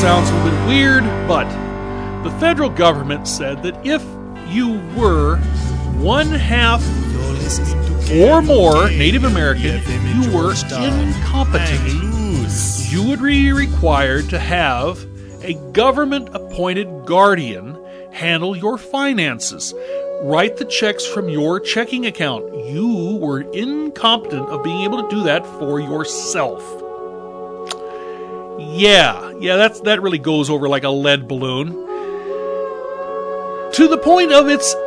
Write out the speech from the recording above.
sounds a little bit weird, but the federal government said that if you were one half or more Native American, you were incompetent. You would be required to have a government-appointed guardian handle your finances. Write the checks from your checking account. You were incompetent of being able to do that for yourself. Yeah, that really goes over like a lead balloon. To the point of its